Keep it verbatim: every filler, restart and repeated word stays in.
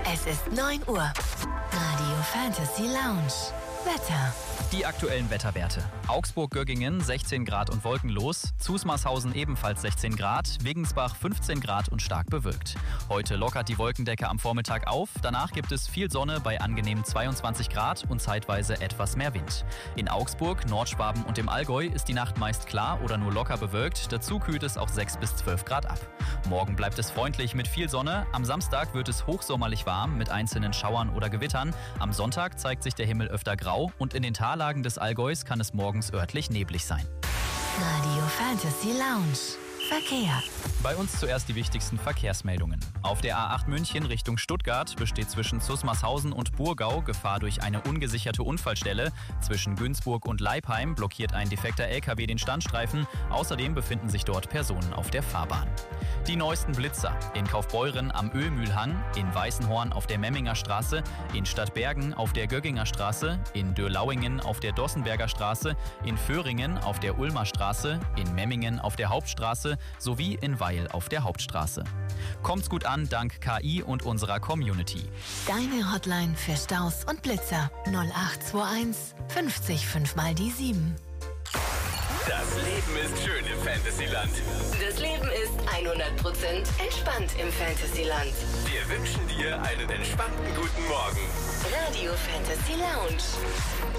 Es ist neun Uhr. Radio Fantasy Lounge. Wetter. Die aktuellen Wetterwerte. Augsburg-Göggingen sechzehn Grad und wolkenlos, Zusmarshausen ebenfalls sechzehn Grad, Wiggensbach fünfzehn Grad und stark bewölkt. Heute lockert die Wolkendecke am Vormittag auf, danach gibt es viel Sonne bei angenehmen zweiundzwanzig Grad und zeitweise etwas mehr Wind. In Augsburg, Nordschwaben und dem Allgäu ist die Nacht meist klar oder nur locker bewölkt, dazu kühlt es auch sechs bis zwölf Grad ab. Morgen bleibt es freundlich mit viel Sonne, am Samstag wird es hochsommerlich warm mit einzelnen Schauern oder Gewittern, am Sonntag zeigt sich der Himmel öfter grau und in den Tallagen des Allgäus kann es morgens örtlich neblig sein. Radio Fantasy Lounge. Verkehr. Bei uns zuerst die wichtigsten Verkehrsmeldungen. Auf der A acht München Richtung Stuttgart besteht zwischen Zusmarshausen und Burgau Gefahr durch eine ungesicherte Unfallstelle. Zwischen Günzburg und Leipheim blockiert ein defekter L K W den Standstreifen. Außerdem befinden sich dort Personen auf der Fahrbahn. Die neuesten Blitzer. In Kaufbeuren am Ölmühlhang, in Weißenhorn auf der Memminger Straße, in Stadtbergen auf der Gögginger Straße, in Dürlauingen auf der Dossenberger Straße, in Föhringen auf der Ulmer Straße, in Memmingen auf der Hauptstraße sowie in Weil auf der Hauptstraße. Kommt's gut an dank K I und unserer Community. Deine Hotline für Staus und Blitzer null acht zwei eins fünfzig fünf mal die sieben. Das Leben ist schön im Fantasyland. Das Leben ist hundert Prozent entspannt im Fantasyland. Wir wünschen dir einen entspannten guten Morgen. Radio Fantasy Lounge.